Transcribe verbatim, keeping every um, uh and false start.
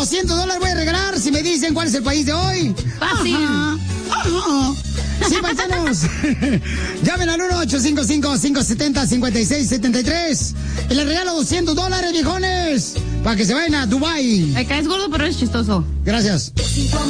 doscientos dólares voy a regalar si me dicen cuál es el país de hoy. Fácil. Ajá, ajá. Sí, paisanos. Llamen al uno ocho cinco cinco, cinco siete cero, cinco seis siete tres. Y les regalo doscientos dólares, viejones. Para que se vayan a Dubái. Me caes gordo, pero eres chistoso. Gracias.